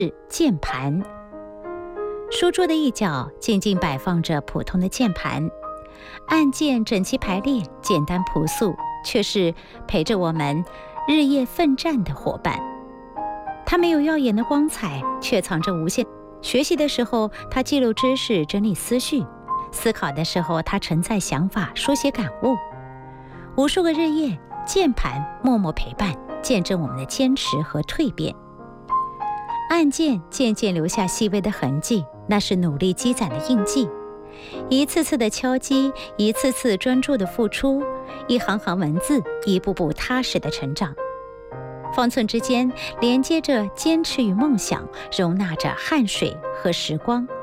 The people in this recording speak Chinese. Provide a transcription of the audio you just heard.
键盘。书桌的一角静静摆放着普通的键盘，按键整齐排列，简单朴素，却是陪着我们日夜奋战的伙伴。它没有耀眼的光彩，却藏着无限。学习的时候，它记录知识，整理思绪；思考的时候，它承载想法，书写感悟。无数个日夜，键盘默默陪伴，见证我们的坚持和蜕变。按键渐渐留下细微的痕迹，那是努力积攒的印记。一次次的敲击，一次次专注的付出，一行行文字，一步步踏实的成长。方寸之间连接着坚持与梦想，容纳着汗水和时光。